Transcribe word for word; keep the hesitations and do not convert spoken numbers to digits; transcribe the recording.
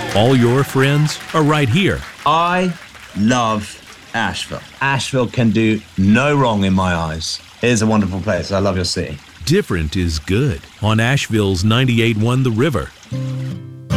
All your friends are right here. I love Asheville. Asheville can do no wrong in my eyes. It is a wonderful place. I love your city. Different is good on Asheville's ninety-eight point one The River.